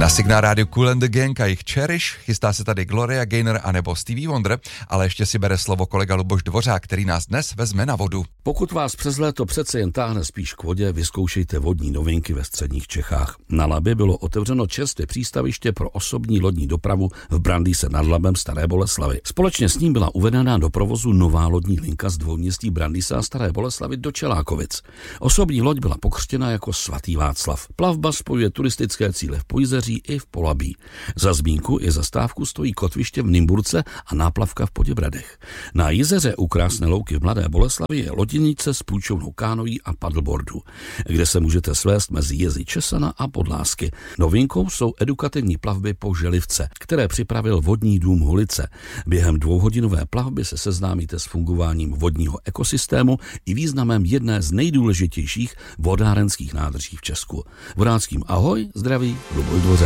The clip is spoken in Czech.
Na Signál rádiu Kool and the Gang a jich Cherish, chystá se tady Gloria Gaynor a nebo Stevie Wonder, ale ještě si bere slovo kolega Luboš Dvořák, který nás dnes vezme na vodu. Pokud vás přes léto přece jen táhne spíš k vodě, vyzkoušejte vodní novinky ve středních Čechách. Na Labě bylo otevřeno čerstvě přístaviště pro osobní lodní dopravu v Brandýse nad Labem Staré Boleslavi. Společně s ním byla uvedena do provozu nová lodní linka z dvouměstí Brandýsa a Staré Boleslavy do Čelákovic. Osobní loď byla pokřtěna jako Svatý Václav. Plavba spojuje turistické cíle v Pojzeří i v Polabí. Za zmínku i zastávku stojí kotviště v Nymburce a náplavka v Poděbradech. Na jezeře u Krásné Louky v Mladé Boleslavi je loděnice s půjčovnou kánoí a paddleboardu, kde se můžete svést mezi jezy Česana a Podlásky. Novinkou jsou edukativní plavby po Želivce, které připravil vodní dům Hulice. Během 2hodinové plavby se seznámíte s fungováním vodního ekosystému i významem jedné z nejdůležitějších vodárenských nádrží v Česku. Vodáckým ahoj, zdraví, Luboš Dvořák.